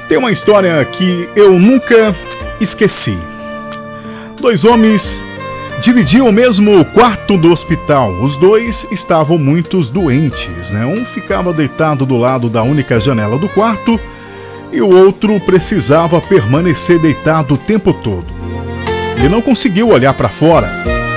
Tem uma história que eu nunca esqueci. Dois homens dividiam o mesmo quarto do hospital. Os dois estavam muito doentes, né? Um ficava deitado do lado da única janela do quarto e o outro precisava permanecer deitado o tempo todo. Ele não conseguiu olhar para fora,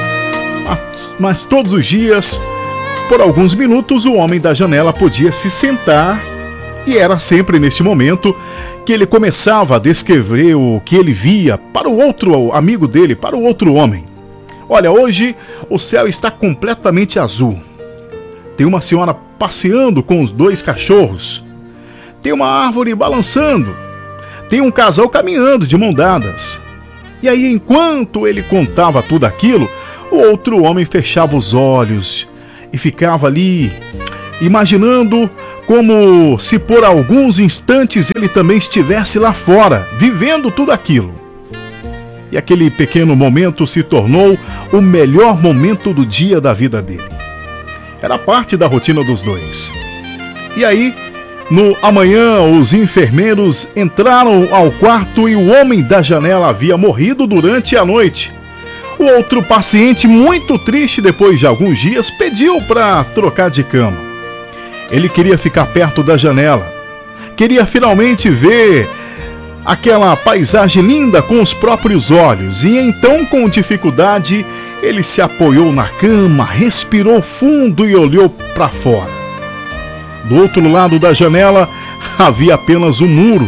mas todos os dias, por alguns minutos, o homem da janela podia se sentar e era sempre neste momento que ele começava a descrever o que ele via para o outro amigo dele, para o outro homem. Olha, hoje o céu está completamente azul. Tem uma senhora passeando com os dois cachorros. Tem uma árvore balançando. Tem um casal caminhando de mão dadas. E aí, enquanto ele contava tudo aquilo, o outro homem fechava os olhos e ficava ali imaginando como se por alguns instantes ele também estivesse lá fora, vivendo tudo aquilo. E aquele pequeno momento se tornou o melhor momento do dia da vida dele. Era parte da rotina dos dois. E aí, no amanhã, os enfermeiros entraram ao quarto e o homem da janela havia morrido durante a noite. O outro paciente, muito triste depois de alguns dias, pediu para trocar de cama. Ele queria ficar perto da janela, queria finalmente ver aquela paisagem linda com os próprios olhos. E então, com dificuldade, ele se apoiou na cama, respirou fundo e olhou para fora. Do outro lado da janela havia apenas um muro.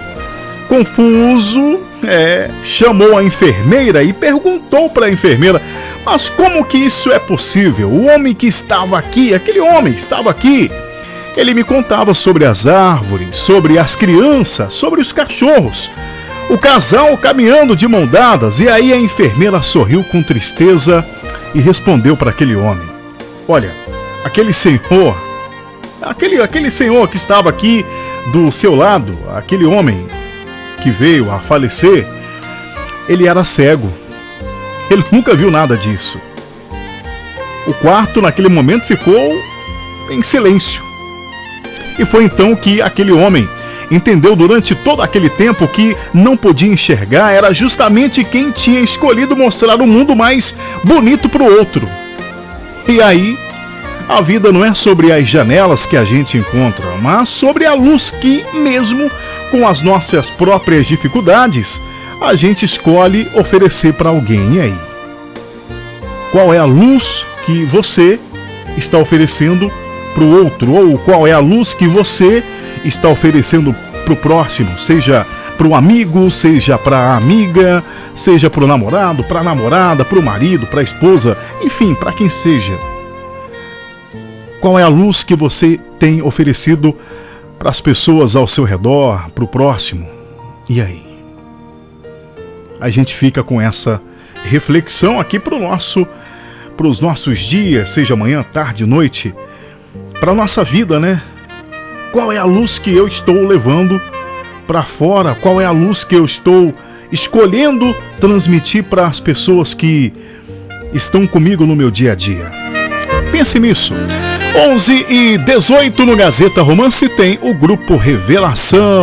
Confuso, chamou a enfermeira e perguntou para a enfermeira: mas como que isso é possível? O homem que estava aqui, aquele homem estava aqui, ele me contava sobre as árvores, sobre as crianças, sobre os cachorros, o casal caminhando de mão dadas. E aí a enfermeira sorriu com tristeza e respondeu para aquele homem: olha, aquele senhor que estava aqui do seu lado, aquele homem que veio a falecer, ele era cego. Ele nunca viu nada disso. O quarto naquele momento ficou em silêncio. E foi então que aquele homem entendeu durante todo aquele tempo que não podia enxergar era justamente quem tinha escolhido mostrar o mundo mais bonito para o outro. E aí, a vida não é sobre as janelas que a gente encontra, mas sobre a luz que, mesmo com as nossas próprias dificuldades, a gente escolhe oferecer para alguém. E aí? Qual é a luz que você está oferecendo para o outro? Ou qual é a luz que você está oferecendo para o próximo? Seja para o amigo, seja para a amiga, seja para o namorado, para a namorada, para o marido, para a esposa, enfim, para quem seja. Qual é a luz que você tem oferecido para as pessoas ao seu redor, para o próximo? E aí? A gente fica com essa reflexão aqui para os nossos dias, seja manhã, tarde, noite, para a nossa vida, né? Qual é a luz que eu estou levando para fora? Qual é a luz que eu estou escolhendo transmitir para as pessoas que estão comigo no meu dia a dia? Pense nisso. 11h18 no Gazeta Romance tem o Grupo Revelação.